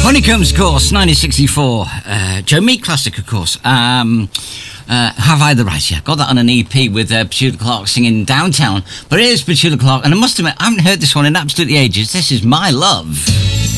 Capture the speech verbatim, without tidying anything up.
Honeycombs, of course, nineteen sixty-four. Uh, Joe Meek classic, of course. Um, uh, Have I the Right? Yeah, got that on an E P with uh, Petula Clark singing Downtown. But it is Petula Clark, and I must admit, I haven't heard this one in absolutely ages. This is My Love.